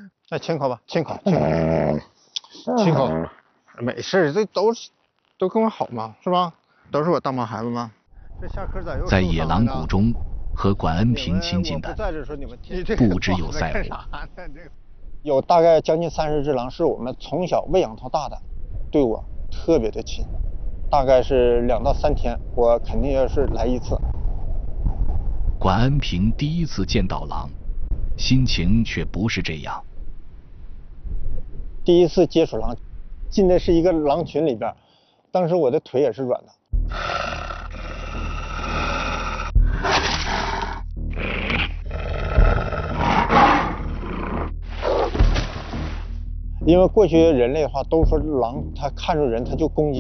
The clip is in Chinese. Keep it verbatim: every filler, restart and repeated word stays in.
哎，亲口吧，亲口，亲口，亲口，没事，这都是都跟我好嘛，是吧？都是我当妈孩子吗？这下课咋又在野狼谷中和管恩平亲近的不只有赛虎。 有大概将近三十只狼，是我们从小喂养到大的，对我特别的亲。大概是两到三天，我肯定要是来一次。 管恩平第一次见到狼，心情却不是这样。 第一次接触狼，进的是一个狼群里边，当时我的腿也是软的。因为过去人类的话都说狼，它看着人它就攻击。